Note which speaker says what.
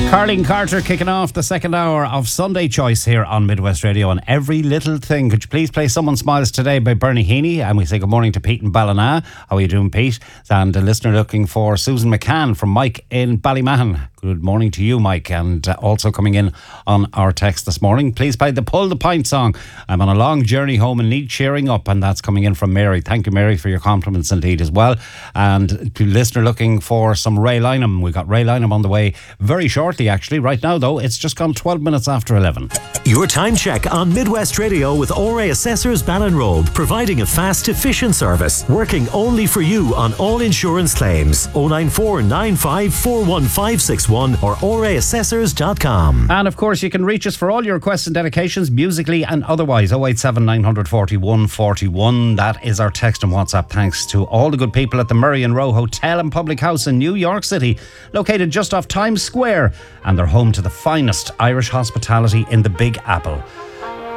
Speaker 1: Carleen Carter kicking off the second hour of Sunday Choice here on Midwest Radio on Every Little Thing. Could you please play Someone Smiles Today by Bernie Heaney? And we say good morning to Pete in Ballina. How are you doing, Pete? And a listener looking for Susan McCann from Mike in Ballymahan. Good morning to you, Mike. And also coming in on our text this morning, please play the Pull the Pint song. I'm on a long journey home and need cheering up. And that's coming in from Mary. Thank you, Mary, for your compliments indeed as well. And to listener looking for some Ray Lynham. We've got Ray Lynham on the way very shortly, actually. Right now, though, it's just gone 12 minutes after 11.
Speaker 2: Your time check on Midwest Radio with Ore Assessors Ballinrobe, providing a fast, efficient service, working only for you on all insurance claims. 094 95 41561 or oreassessors.com.
Speaker 1: And of course, you can reach us for all your requests and dedications, musically and otherwise. 087 941 41. That is our text and WhatsApp. Thanks to all the good people at the Murray and Row Hotel and Public House in New York City, located just off Times Square, and they're home to the finest Irish hospitality in the Big Apple.